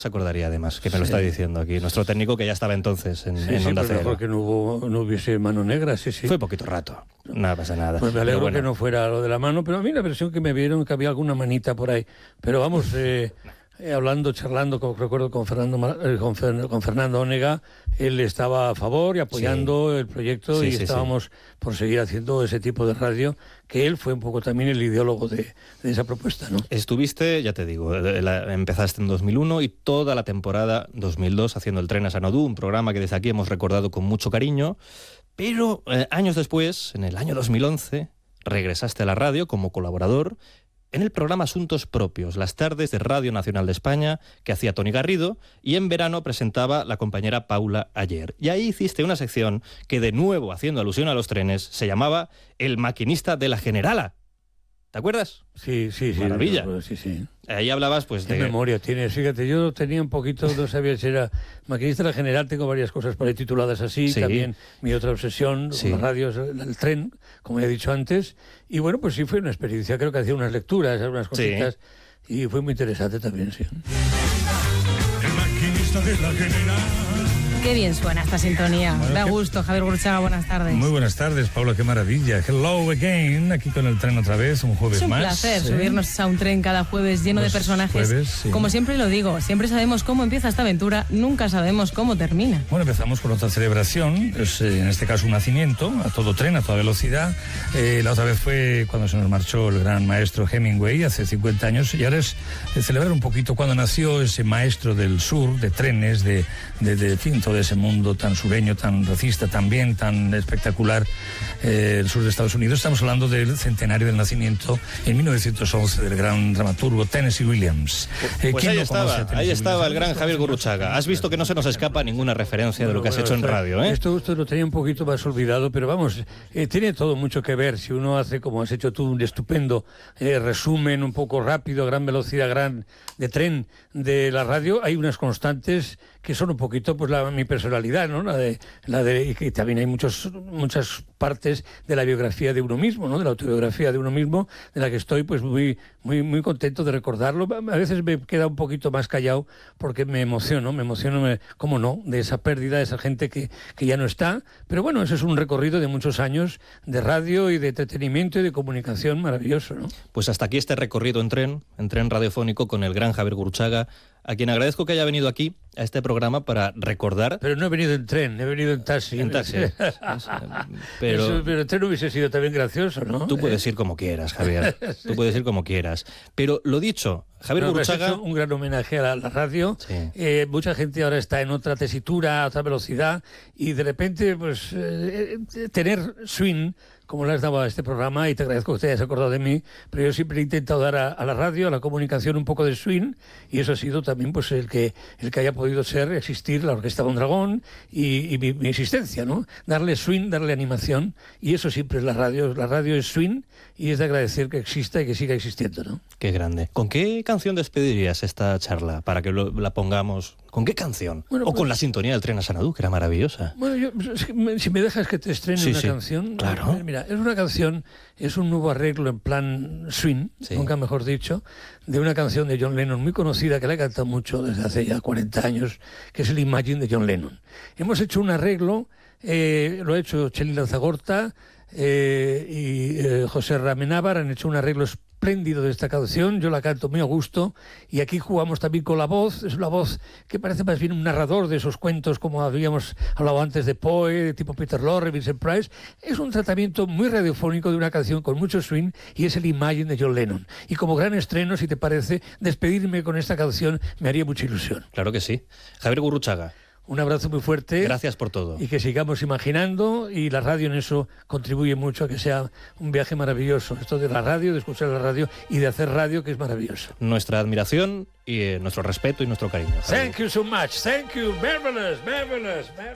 Se acordaría además, que me lo está diciendo aquí nuestro técnico, que ya estaba entonces en Onda Cero. Mejor que no hubiese mano negra, sí. Fue poquito rato, no pasa nada. Pues me alegro que no fuera lo de la mano, pero a mí la versión que me vieron que había alguna manita por ahí. Pero vamos, charlando, recuerdo con Fernando Onega, él estaba a favor y apoyando el proyecto, y estábamos por seguir haciendo ese tipo de radio, que él fue un poco también el ideólogo de esa propuesta, ¿no? Estuviste, ya te digo, empezaste en 2001 y toda la temporada 2002 haciendo el Tren a Sanadú, un programa que desde aquí hemos recordado con mucho cariño, pero años después, en el año 2011, regresaste a la radio como colaborador en el programa Asuntos Propios, las tardes de Radio Nacional de España, que hacía Toni Garrido, y en verano presentaba la compañera Paula Ayer. Y ahí hiciste una sección que, de nuevo, haciendo alusión a los trenes, se llamaba El maquinista de la Generala. ¿Te acuerdas? Sí. Maravilla. Sí. Ahí hablabas, pues, de... ¿Qué memoria tienes? Fíjate, yo tenía un poquito, no sabía si era maquinista de la General, tengo varias cosas por ahí tituladas así, Sí. También mi otra obsesión con la radio es el tren, como he dicho antes, y bueno, pues sí fue una experiencia, creo que hacía unas lecturas, algunas cositas, y fue muy interesante también, sí. El maquinista de la General. Qué bien suena esta sintonía. Bueno, da gusto. Javier Gurruchaga, buenas tardes. Muy buenas tardes, Paula, qué maravilla. Hello again, aquí con el tren otra vez, un jueves Es un más. placer subirnos a un tren cada jueves lleno de personajes. Jueves, Como siempre lo digo, siempre sabemos cómo empieza esta aventura, nunca sabemos cómo termina. Bueno, empezamos con otra celebración, es, en este caso un nacimiento, a todo tren, a toda velocidad. La otra vez fue cuando se nos marchó el gran maestro Hemingway, hace 50 años, y ahora es celebrar un poquito cuando nació ese maestro del sur, de trenes, de fin, todo ese mundo tan sureño, tan racista, también tan espectacular, el sur de Estados Unidos. Estamos hablando del centenario del nacimiento en 1911 del gran dramaturgo Tennessee Williams. Pues ahí estaba el gran Javier Gurruchaga. Has visto que no se nos escapa ninguna referencia de lo que has hecho en radio, ¿eh? Esto lo tenía un poquito más olvidado, pero vamos, tiene todo mucho que ver. Si uno hace, como has hecho tú, un estupendo resumen un poco rápido, a gran velocidad, gran de tren de la radio, hay unas constantes que son un poquito pues mi personalidad, ¿no? Y que también hay muchas partes de la biografía de uno mismo, ¿no? De la autobiografía de uno mismo, de la que estoy pues muy contento de recordarlo. A veces me queda un poquito más callado porque me emociono, cómo no, de esa pérdida, de esa gente que ya no está. Pero bueno, eso es un recorrido de muchos años de radio y de entretenimiento y de comunicación maravilloso, ¿no? Pues hasta aquí este recorrido en tren radiofónico con el gran Javier Gurruchaga, a quien agradezco que haya venido aquí a este programa para recordar... Pero no he venido en tren, he venido en taxi. En taxi. Pero el tren hubiese sido también gracioso, ¿no? Tú puedes ir como quieras, Javier. Sí. Tú puedes ir como quieras. Pero lo dicho, Javier Gurruchaga... Has hecho un gran homenaje a la radio. Sí. Mucha gente ahora está en otra tesitura, a otra velocidad, y de repente, pues, tener swing, como le has dado a este programa, y te agradezco que te hayas acordado de mí, pero yo siempre he intentado dar a la radio, a la comunicación, un poco de swing, y eso ha sido también pues el que haya podido existir la Orquesta Mondragón y mi existencia, ¿no? Darle swing, darle animación, y eso siempre es la radio. La radio es swing, y es de agradecer que exista y que siga existiendo, ¿no? Qué grande. ¿Con qué canción despedirías esta charla para que la pongamos? ¿Con qué canción? Bueno, o con la sintonía del Tren a Sanadú, que era maravillosa. Bueno, si me dejas que te estrene una canción... Claro. Mira, es una canción, es un nuevo arreglo en plan swing, nunca mejor dicho, de una canción de John Lennon muy conocida, que la he cantado mucho desde hace ya 40 años, que es el Imagine de John Lennon. Hemos hecho un arreglo, lo ha hecho Cheli Lanzagorta y José Ramenábar, han hecho un arreglo espléndido de esta canción, yo la canto muy a gusto, y aquí jugamos también con la voz. Es una voz que parece más bien un narrador de esos cuentos, como habíamos hablado antes de Poe, de tipo Peter Lorre, Vincent Price. Es un tratamiento muy radiofónico de una canción con mucho swing, y es el Imagine de John Lennon. Y como gran estreno, si te parece, despedirme con esta canción me haría mucha ilusión. Claro que sí. Javier Gurruchaga, un abrazo muy fuerte. Gracias por todo. Y que sigamos imaginando, y la radio en eso contribuye mucho a que sea un viaje maravilloso. Esto de la radio, de escuchar la radio y de hacer radio, que es maravilloso. Nuestra admiración y nuestro respeto y nuestro cariño. Javier. Thank you so much. Thank you. Marvelous, marvelous, marvelous.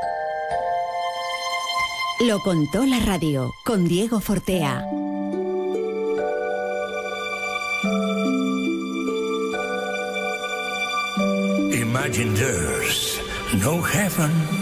Lo contó la radio con Diego Fortea. Imagine there's no heaven.